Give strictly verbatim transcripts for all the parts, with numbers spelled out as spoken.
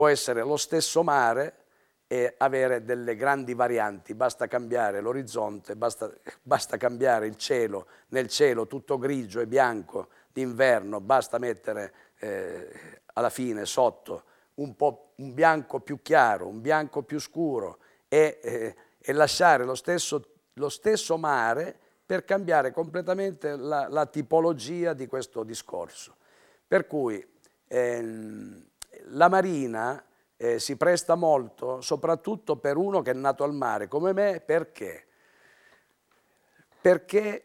può essere lo stesso mare e avere delle grandi varianti, basta cambiare l'orizzonte, basta, basta cambiare il cielo, nel cielo tutto grigio e bianco d'inverno, basta mettere eh, alla fine sotto un po' un bianco più chiaro, un bianco più scuro e, eh, e lasciare lo stesso, lo stesso mare per cambiare completamente la, la tipologia di questo discorso. Per cui ehm, la marina eh, si presta molto, soprattutto per uno che è nato al mare come me, perché? Perché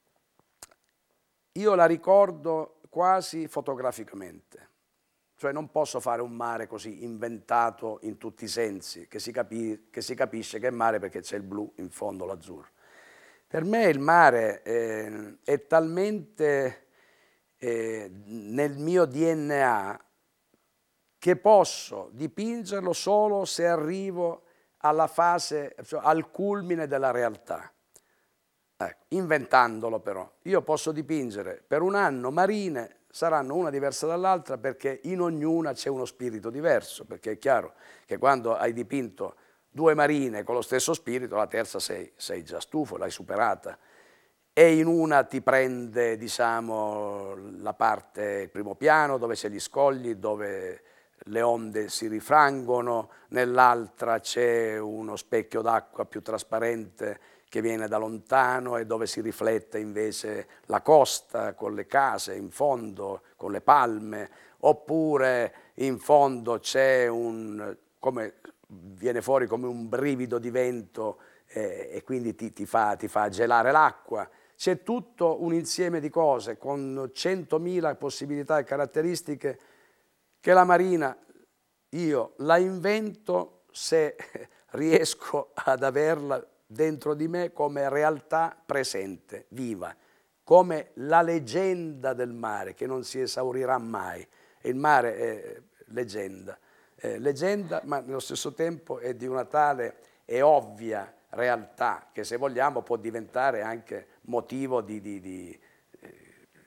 io la ricordo quasi fotograficamente, cioè non posso fare un mare così inventato in tutti i sensi, che si, capi che si capisce che è mare perché c'è il blu in fondo, l'azzurro. Per me il mare eh, è talmente eh, nel mio D N A che posso dipingerlo solo se arrivo alla fase, cioè al culmine della realtà. Ecco, inventandolo però. Io posso dipingere per un anno marine, saranno una diversa dall'altra perché in ognuna c'è uno spirito diverso, perché è chiaro che quando hai dipinto due marine con lo stesso spirito, la terza sei, sei già stufo, l'hai superata. E in una ti prende, diciamo, la parte, il primo piano, dove c'è gli scogli, dove le onde si rifrangono, nell'altra c'è uno specchio d'acqua più trasparente che viene da lontano e dove si riflette invece la costa con le case in fondo, con le palme, oppure in fondo c'è un, come viene fuori come un brivido di vento eh, e quindi ti, ti, fa, ti fa gelare l'acqua. C'è tutto un insieme di cose con centomila possibilità e caratteristiche che la marina io la invento se riesco ad averla dentro di me come realtà presente, viva, come la leggenda del mare che non si esaurirà mai. Il mare è leggenda, eh, leggenda ma nello stesso tempo è di una tale e ovvia realtà che se vogliamo può diventare anche motivo di, di, di, eh,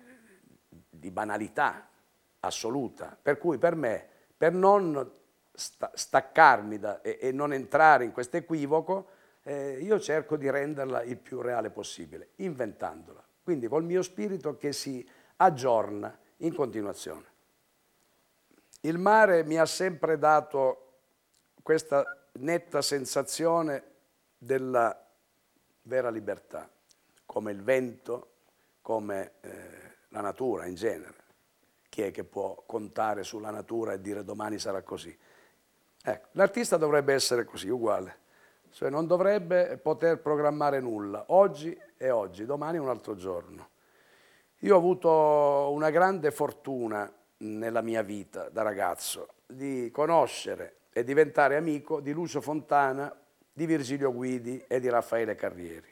di banalità assoluta. Per cui per me, per non sta staccarmi da, e, e non entrare in questo equivoco, eh, io cerco di renderla il più reale possibile, inventandola. Quindi col mio spirito che si aggiorna in continuazione. Il mare mi ha sempre dato questa netta sensazione della vera libertà, come il vento, come eh, la natura in genere. Chi è che può contare sulla natura e dire domani sarà così? Ecco, l'artista dovrebbe essere così, uguale. Cioè non dovrebbe poter programmare nulla. Oggi è oggi, domani è un altro giorno. Io ho avuto una grande fortuna nella mia vita da ragazzo di conoscere e diventare amico di Lucio Fontana, di Virgilio Guidi e di Raffaele Carrieri.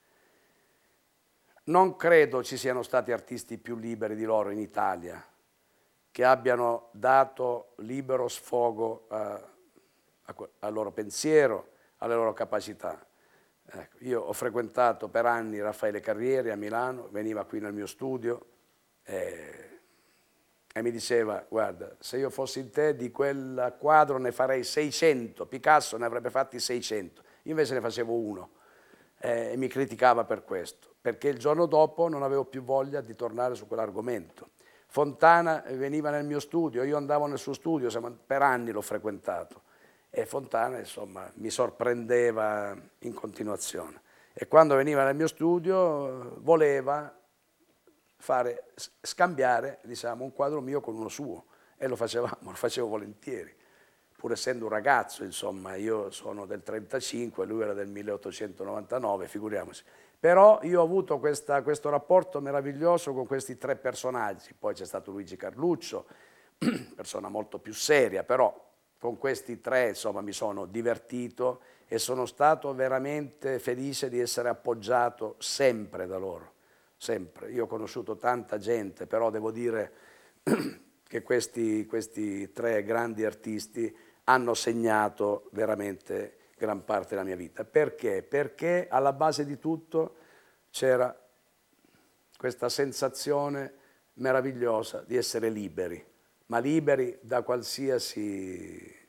Non credo ci siano stati artisti più liberi di loro in Italia, che abbiano dato libero sfogo a, a, al loro pensiero, alle loro capacità. Ecco, io ho frequentato per anni Raffaele Carrieri a Milano, veniva qui nel mio studio e, e mi diceva: guarda, se io fossi in te di quel quadro ne farei seicento, Picasso ne avrebbe fatti seicento, io invece ne facevo uno eh, e mi criticava per questo, perché il giorno dopo non avevo più voglia di tornare su quell'argomento. Fontana veniva nel mio studio, io andavo nel suo studio, per anni l'ho frequentato e Fontana insomma mi sorprendeva in continuazione e quando veniva nel mio studio voleva fare, scambiare diciamo, un quadro mio con uno suo e lo facevamo, lo facevo volentieri, pur essendo un ragazzo, insomma, io sono del trentacinque, lui era del milleottocentonovantanove, figuriamoci. Però io ho avuto questa, questo rapporto meraviglioso con questi tre personaggi, poi c'è stato Luigi Carluccio, persona molto più seria, però con questi tre insomma mi sono divertito e sono stato veramente felice di essere appoggiato sempre da loro, sempre. Io ho conosciuto tanta gente, però devo dire che questi, questi tre grandi artisti hanno segnato veramente gran parte della mia vita. Perché? Perché alla base di tutto c'era questa sensazione meravigliosa di essere liberi, ma liberi da qualsiasi